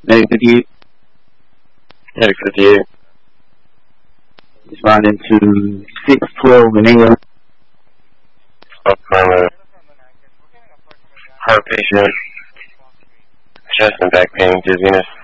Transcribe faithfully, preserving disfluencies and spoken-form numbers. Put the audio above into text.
Medic fifty-eight. Medic fifty-eight. Responding to six twelve in A M. Affirmative. Heart patient. Chest and back pain, dizziness.